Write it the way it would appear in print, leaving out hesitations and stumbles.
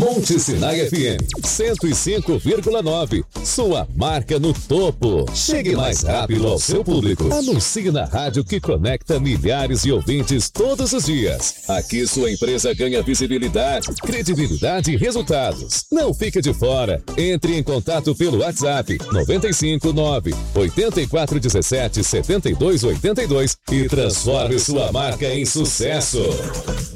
Monte Sinai FM 105,9. Sua marca no topo. Chegue mais rápido ao seu público. Anuncie na rádio que conecta milhares de ouvintes todos os dias. Aqui sua empresa ganha visibilidade, credibilidade e resultados. Não fique de fora. Entre em contato pelo WhatsApp 959 8417 7282 e transforme sua marca em sucesso.